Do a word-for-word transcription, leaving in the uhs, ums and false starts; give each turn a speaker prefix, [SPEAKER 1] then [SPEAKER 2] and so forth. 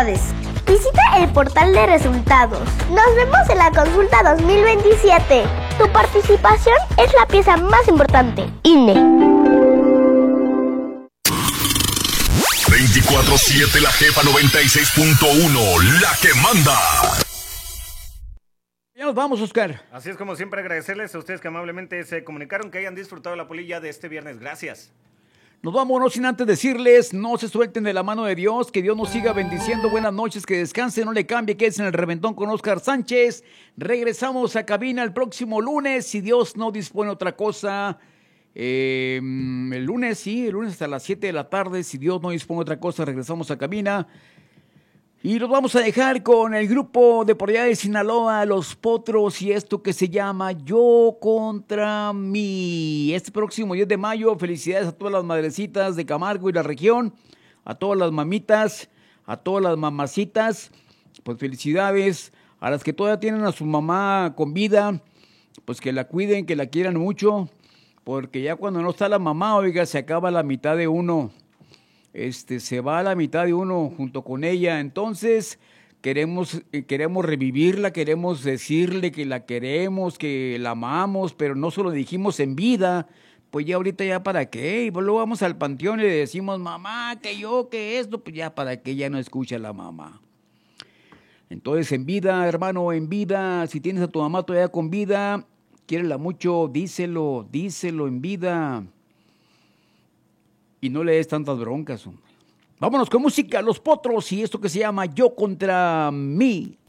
[SPEAKER 1] felicidades. Visita el portal de resultados. Nos vemos en la consulta dos mil veintisiete. Tu participación es la pieza más importante. I N E.
[SPEAKER 2] veinticuatro siete La Jefa noventa y seis punto uno, la que manda.
[SPEAKER 3] Ya nos vamos, Oscar.
[SPEAKER 4] Así es, como siempre, agradecerles a ustedes que amablemente se comunicaron, que hayan disfrutado la polilla de este viernes. Gracias.
[SPEAKER 3] Nos vamos, no sin antes decirles, no se suelten de la mano de Dios, que Dios nos siga bendiciendo. Buenas noches, que descanse, no le cambie, que es en el Reventón con Oscar Sánchez. Regresamos a cabina el próximo lunes, si Dios no dispone otra cosa. Eh, el lunes, sí, el lunes hasta las siete de la tarde, si Dios no dispone otra cosa, regresamos a cabina. Y los vamos a dejar con el grupo de por allá de Sinaloa, Los Potros, y esto que se llama Yo Contra Mí. Este próximo diez de mayo, felicidades a todas las madrecitas de Camargo y la región, a todas las mamitas, a todas las mamacitas, pues felicidades. A las que todavía tienen a su mamá con vida, pues que la cuiden, que la quieran mucho, porque ya cuando no está la mamá, oiga, se acaba la mitad de uno. Este, se va a la mitad de uno junto con ella. Entonces queremos, queremos revivirla, queremos decirle que la queremos, que la amamos, pero no solo dijimos en vida, pues ya ahorita ya para qué, y luego vamos al panteón y le decimos, mamá, que yo, que esto, pues ya para qué, ya no escucha la mamá. Entonces en vida, hermano, en vida, si tienes a tu mamá todavía con vida, quiérela mucho, díselo, díselo en vida. Y no le des tantas broncas, hombre. Vámonos con música, Los Potros y esto que se llama Yo Contra Mí.